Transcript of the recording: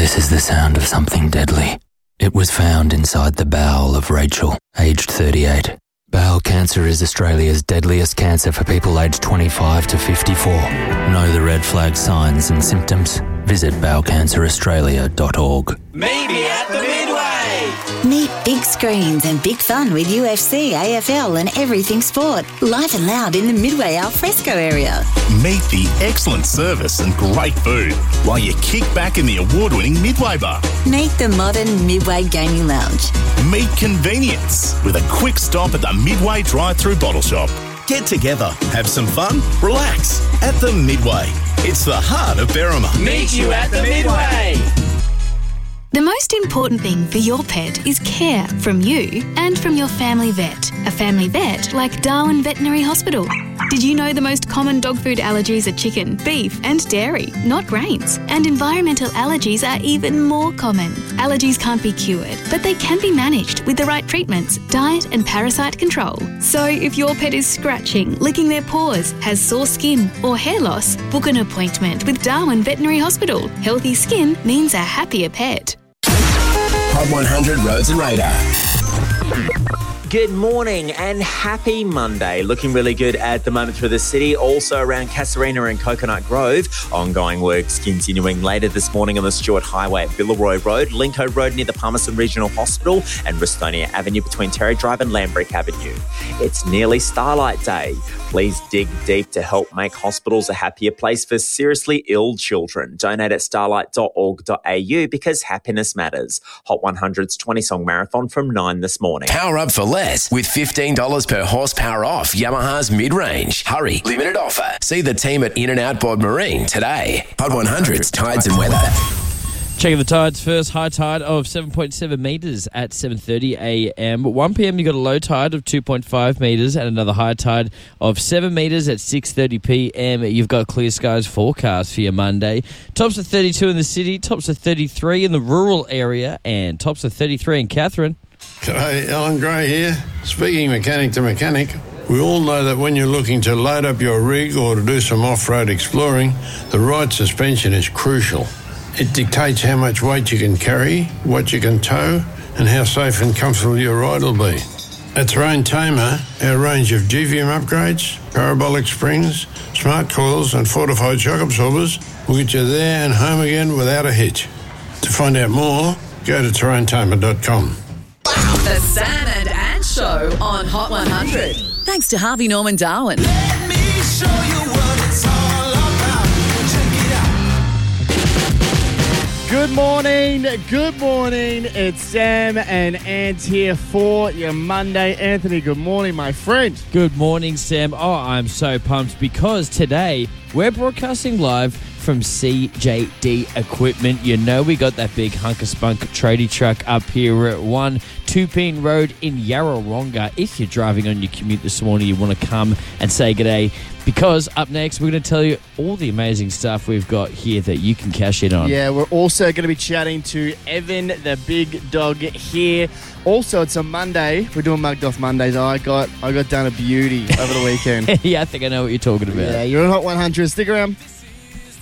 This is the sound of something deadly. It was found inside the bowel of Rachel, aged 38. Bowel cancer is Australia's deadliest cancer for people aged 25 to 54. Know the red flag signs and symptoms? Visit bowelcanceraustralia.org. Maybe at the Midway! Meet big screens and big fun with UFC, AFL and everything sport. Live and loud in the Midway alfresco area. Meet the excellent service and great food while you kick back in the award-winning Midway Bar. Meet the modern Midway Gaming Lounge. Meet convenience with a quick stop at the Midway drive-through bottle shop. Get together, have some fun, relax at the Midway. It's the heart of Berrima. Meet you at the Midway! The most important thing for your pet is care from you and from your family vet. A family vet like Darwin Veterinary Hospital. Did you know the most common dog food allergies are chicken, beef and dairy, not grains? And environmental allergies are even more common. Allergies can't be cured, but they can be managed with the right treatments, diet and parasite control. So if your pet is scratching, licking their paws, has sore skin or hair loss, book an appointment with Darwin Veterinary Hospital. Healthy skin means a happier pet. Hot 100 Roads and Radar. Good morning and happy Monday. Looking really good at the moment through the city. Also around Casuarina and Coconut Grove. Ongoing works continuing later this morning on the Stuart Highway at Villaroy Road, Linco Road near the Palmerston Regional Hospital and Restonia Avenue between Terry Drive and Lambrick Avenue. It's nearly Starlight Day. Please dig deep to help make hospitals a happier place for seriously ill children. Donate at starlight.org.au because happiness matters. Hot 100's 20-song marathon from 9 this morning. Power up for less with $15 per horsepower off Yamaha's mid-range. Hurry, limited offer. See the team at In-N-Out Bod Marine today. Hot 100's Tides and Weather. Checking the tides first. High tide of 7.7 metres at 7:30 a.m. 1 p.m. you got a low tide of 2.5 metres and another high tide of 7 metres at 6:30 p.m. You've got clear skies forecast for your Monday. Tops of 32 in the city, tops of 33 in the rural area, and tops of 33 in Katherine. G'day, Alan Gray here. Speaking mechanic to mechanic, we all know that when you're looking to load up your rig or to do some off-road exploring, the right suspension is crucial. It dictates how much weight you can carry, what you can tow, and how safe and comfortable your ride will be. At Terrain Tamer, our range of GVM upgrades, parabolic springs, smart coils and fortified shock absorbers will get you there and home again without a hitch. To find out more, go to terraintamer.com. The Sam and Ann Show on Hot 100. Thanks to Harvey Norman Darwin. Let me show you what it's all about. Check it out. Good morning. It's Sam and Ant here for your Monday. Anthony, good morning, my friend. Good morning, Sam. Oh, I'm so pumped because today we're broadcasting live from CJD Equipment. You know we got that big hunk of spunk tradie truck up here at 1 Tupeen Road in Yarrawonga. If you're driving on your commute this morning, you want to come and say g'day, because up next we're going to tell you all the amazing stuff we've got here that you can cash in on. Yeah, we're also going to be chatting to Evan, the big dog here. Also, it's a Monday. We're doing Mugged Off Mondays. I got done a beauty over the weekend. Yeah, I think I know what you're talking about. Yeah, you're on Hot 100. Stick around.